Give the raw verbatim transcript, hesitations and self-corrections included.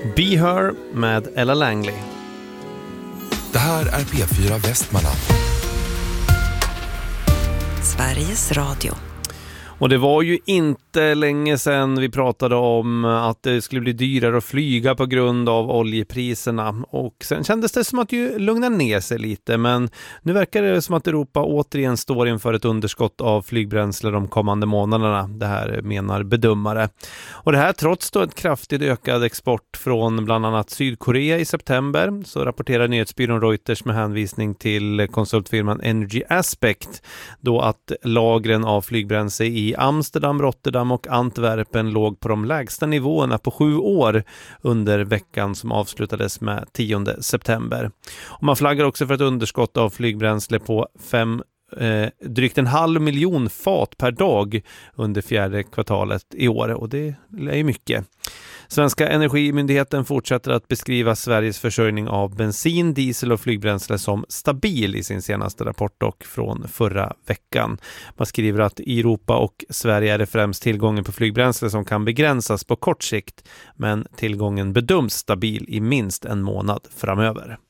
Be Her med Ella Langley. Det här är P fyra Västmanland. Sveriges Radio. Och det var ju inte länge sedan vi pratade om att det skulle bli dyrare att flyga på grund av oljepriserna. Och sen kändes det som att det lugnade ner sig lite. Men nu verkar det som att Europa återigen står inför ett underskott av flygbränsle de kommande månaderna. Det här menar bedömare. Och det här trots då ett kraftigt ökad export från bland annat Sydkorea i september. Så rapporterar nyhetsbyrån Reuters med hänvisning till konsultfirman Energy Aspect då att lagren av flygbränsle i Amsterdam, Rotterdam och Antwerpen låg på de lägsta nivåerna på sju år under veckan som avslutades med tionde september. Och man flaggar också för ett underskott av flygbränsle på fem Eh, drygt en halv miljon fat per dag under fjärde kvartalet i år, och det är ju mycket. Svenska Energimyndigheten fortsätter att beskriva Sveriges försörjning av bensin, diesel och flygbränsle som stabil i sin senaste rapport och från förra veckan. Man skriver att i Europa och Sverige är det främst tillgången på flygbränsle som kan begränsas på kort sikt, men tillgången bedöms stabil i minst en månad framöver.